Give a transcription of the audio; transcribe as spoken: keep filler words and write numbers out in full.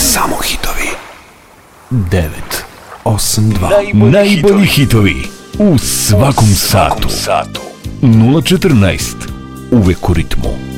Samo hitovi. devet osam dva. Najbolji, Najbolji hitovi u svakom satu. nula četrnaest. Uvek u ritmu.